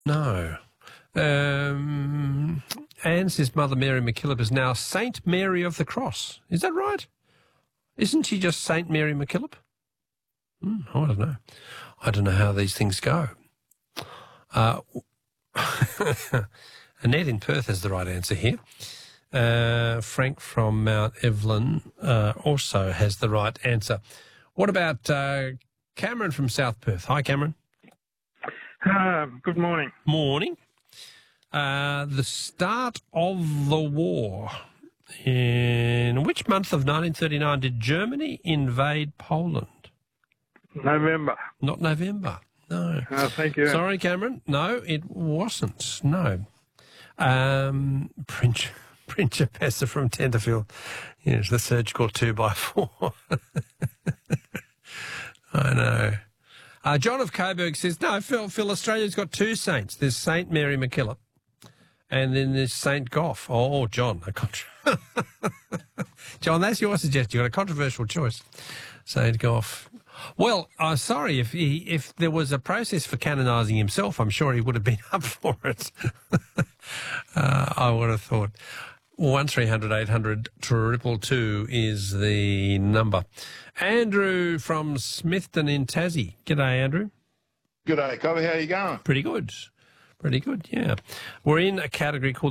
No. Anne says Mother Mary MacKillop is now Saint Mary of the Cross. Is that right? Isn't she just Saint Mary MacKillop? I don't know. I don't know how these things go. Annette in Perth has the right answer here. Frank from Mount Evelyn also has the right answer. What about Cameron from South Perth? Hi, Cameron. Good morning. Morning. The start of the war. In which month of 1939 did Germany invade Poland? November. Not November. No. Thank you. Sorry, Cameron. No, it wasn't. No. Principessa from Tenterfield. Yes, the surgical 2x4. I know. John of Coburg says, no, Phil, Australia's got two saints. There's Saint Mary MacKillop and then there's Saint Gough. Oh, John. John, that's your suggestion. You've got a controversial choice. Saint Gough. Well, sorry, if there was a process for canonising himself, I'm sure he would have been up for it. I would have thought. 1300 800 222 is the number. Andrew from Smithton in Tassie. G'day, Andrew. G'day, Cobby. How you going? Pretty good. Pretty good, yeah. We're in a category called